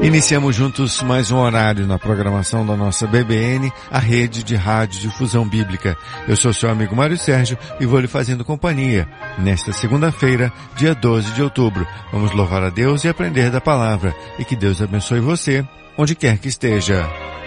Iniciamos juntos mais um horário na programação da nossa BBN, a rede de rádio difusão bíblica. Eu sou seu amigo Mário Sérgio e vou lhe fazendo companhia nesta segunda-feira, dia 12 de outubro. Vamos louvar a Deus e aprender da palavra. E que Deus abençoe você, onde quer que esteja.